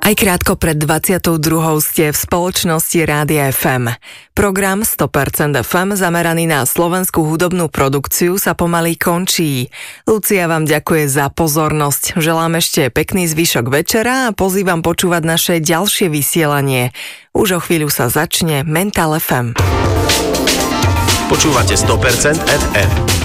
Aj krátko pred 22. ste v spoločnosti Rádia FM. Program 100% FM zameraný na slovenskú hudobnú produkciu sa pomaly končí. Lucia vám ďakuje za pozornosť. Želám ešte pekný zvyšok večera a pozývam počúvať naše ďalšie vysielanie. Už o chvíľu sa začne Mental FM. Počúvate 100% FM.